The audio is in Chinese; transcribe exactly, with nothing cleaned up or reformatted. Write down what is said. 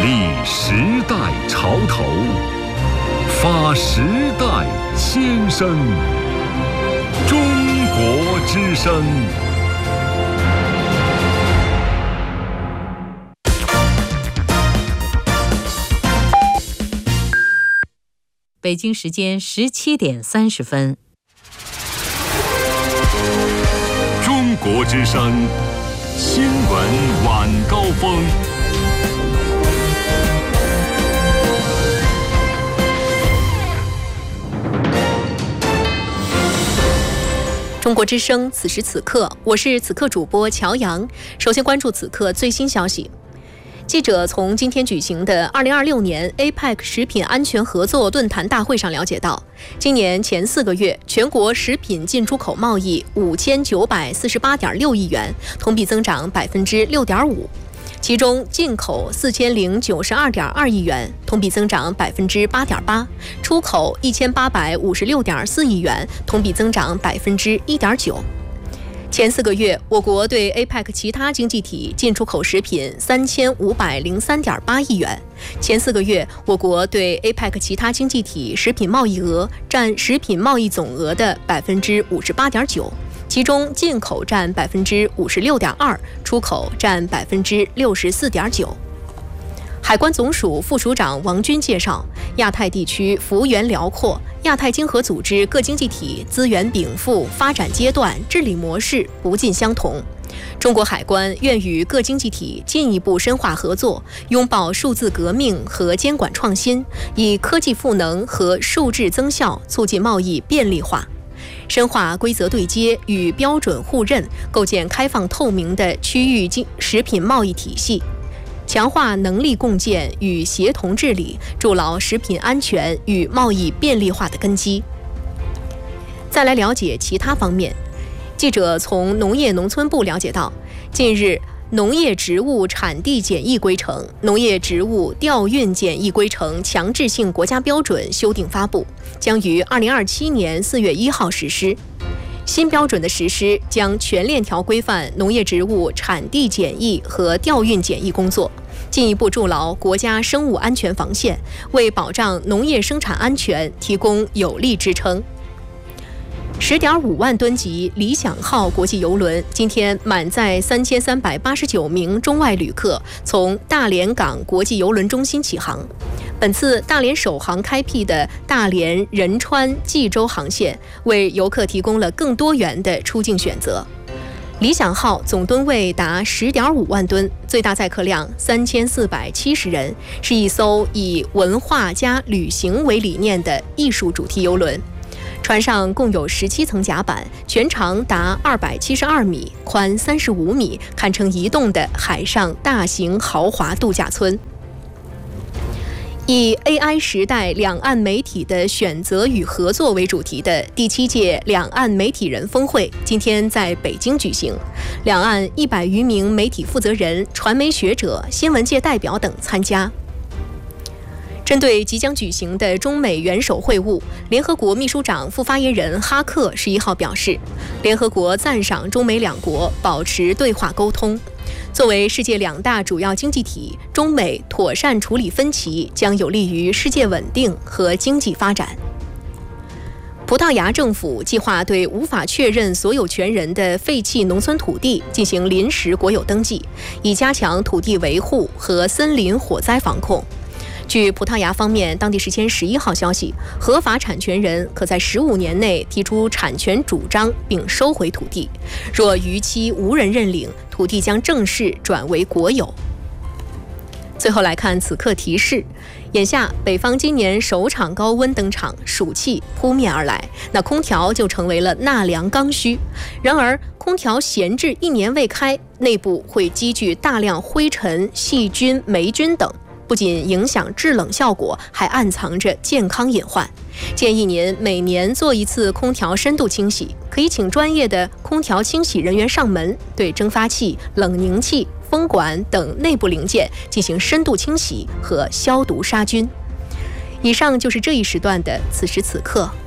立时代潮头，发时代先声。中国之声。 北京时间十七点三十分。 中国之声新闻晚高峰。 中国之声，此时此刻，我是此刻主播乔阳。首先关注此刻最新消息。记者从今天举行的二零二六年 A P E C 食品安全合作论坛大会上了解到，今年前四个月，全国食品进出口贸易五千九百四十八点六亿元，同比增长百分之六点五。其中进口四千零九十二点二亿元，同比增长百分之八点八；出口一千八百五十六点四亿元，同比增长百分之一点九。前四个月，我国对 A P E C 其他经济体进出口食品三千五百零三点八亿元。前四个月，我国对 A P E C 其他经济体食品贸易额占食品贸易总额的百分之五十八点九，其中进口占百分之五十六点二，出口占百分之六十四点九。海关总署副署长王军介绍，亚太地区幅员辽阔，亚太经合组织各经济体资源禀赋、发展阶段、治理模式不尽相同。中国海关愿与各经济体进一步深化合作，拥抱数字革命和监管创新，以科技赋能和数质增效促进贸易便利化，深化规则对接与标准互认，构建开放透明的区域食品贸易体系，强化能力共建与协同治理，筑牢食品安全与贸易便利化的根基。再来了解其他方面，记者从农业农村部了解到，近日农业植物产地检疫规程、农业植物调运检疫规程强制性国家标准修订发布，将于二零二七年四月一号实施。新标准的实施将全链条规范农业植物产地检疫和调运检疫工作，进一步筑牢国家生物安全防线，为保障农业生产安全提供有力支撑。十点五万吨级理想号国际邮轮今天满载三千三百八十九名中外旅客，从大连港国际邮轮中心起航。本次大连首航开辟的大连、仁川、济州航线，为游客提供了更多元的出境选择。理想号总吨位达十点五万吨，最大载客量三千四百七十人，是一艘以文化加旅行为理念的艺术主题邮轮。船上共有十七层甲板，全长达二百七十二米，宽三十五米，堪称移动的海上大型豪华度假村。以 A I 时代两岸媒体的选择与合作为主题的第七届两岸媒体人峰会今天在北京举行，两岸一百余名媒体负责人、传媒学者、新闻界代表等参加。针对即将举行的中美元首会晤，联合国秘书长副发言人哈克十一号表示，联合国赞赏中美两国保持对话沟通。作为世界两大主要经济体，中美妥善处理分歧，将有利于世界稳定和经济发展。葡萄牙政府计划对无法确认所有权人的废弃农村土地进行临时国有登记，以加强土地维护和森林火灾防控。据葡萄牙方面当地时间十一号消息，合法产权人可在十五年内提出产权主张并收回土地，若逾期无人认领，土地将正式转为国有。最后来看此刻提示，眼下北方今年首场高温登场，暑气扑面而来，那空调就成为了纳凉刚需。然而空调闲置一年未开，内部会积聚大量灰尘、细菌、霉菌等，不仅影响制冷效果，还暗藏着健康隐患。建议您每年做一次空调深度清洗，可以请专业的空调清洗人员上门，对蒸发器、冷凝器、风管等内部零件进行深度清洗和消毒杀菌。以上就是这一时段的此时此刻。